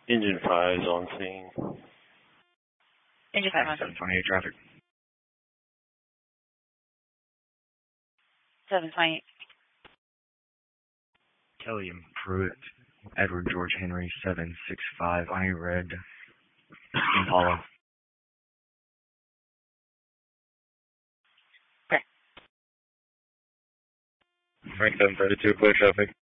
Engine 5 is on scene. Engine 5 on scene. 728 traffic. 728. Kelly and Pruitt. Edward George Henry 765. I read Impala. Okay. Frank 732, clear traffic.